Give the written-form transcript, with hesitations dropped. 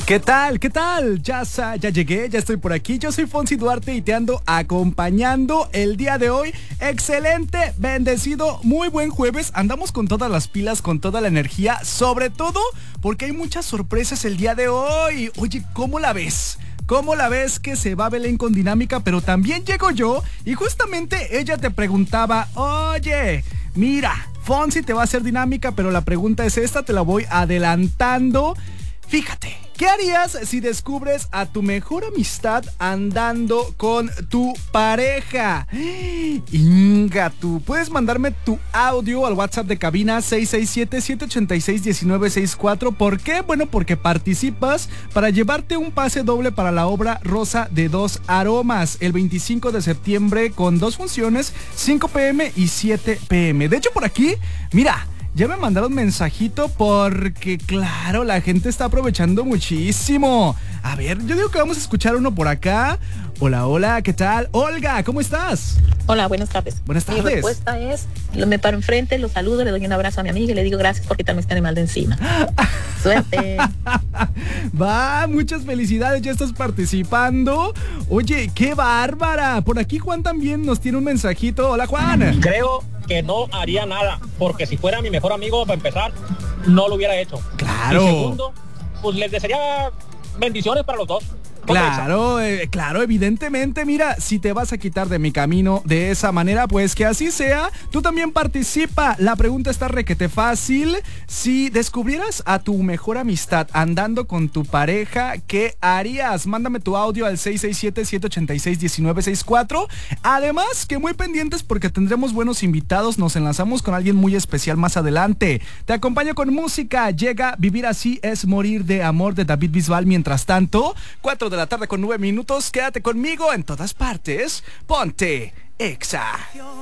¿Qué tal? ¿Qué tal? Ya llegué, ya estoy por aquí. Yo soy Fonsi Duarte y te ando acompañando el día de hoy. Excelente, bendecido, muy buen jueves. Andamos con todas las pilas, con toda la energía, sobre todo porque hay muchas sorpresas el día de hoy. Oye, ¿cómo la ves? ¿Cómo la ves que se va Belén con dinámica? Pero también llego yo y justamente ella te preguntaba, oye, mira, Fonsi te va a hacer dinámica, pero la pregunta es esta, te la voy adelantando. Fíjate, ¿qué harías si descubres a tu mejor amistad andando con tu pareja? Inga, tú puedes mandarme tu audio al WhatsApp de cabina 667-786-1964. ¿Por qué? Bueno, porque participas para llevarte un pase doble para la obra Rosa de Dos Aromas el 25 de septiembre con 2 funciones, 5 p.m. y 7 p.m. De hecho, por aquí, mira, ya me mandaron mensajito porque, claro, la gente está aprovechando muchísimo. A ver, yo digo que vamos a escuchar uno por acá. Hola, hola, ¿qué tal? Olga, ¿cómo estás? Hola, buenas tardes. Buenas tardes. Mi respuesta es, me paro enfrente, lo saludo, le doy un abrazo a mi amiga y le digo gracias por quitarme este animal de encima. Suerte. Va, muchas felicidades, ya estás participando. Oye, qué bárbara. Por aquí Juan también nos tiene un mensajito. Hola, Juan. Creo que no haría nada, porque si fuera mi mejor amigo, para empezar, no lo hubiera hecho. Claro. Y segundo, pues les desearía bendiciones para los dos. Claro, evidentemente, mira, si te vas a quitar de mi camino de esa manera, pues que así sea. Tú también participa. La pregunta está requete fácil. Si descubrieras a tu mejor amistad andando con tu pareja, ¿qué harías? Mándame tu audio al 667-786-1964. Además, que muy pendientes porque tendremos buenos invitados. Nos enlazamos con alguien muy especial más adelante. Te acompaño con música. Llega Vivir Así es Morir de Amor de David Bisbal. Mientras tanto, 4 de la tarde con 9 minutos. Quédate conmigo en todas partes. Ponte Exa.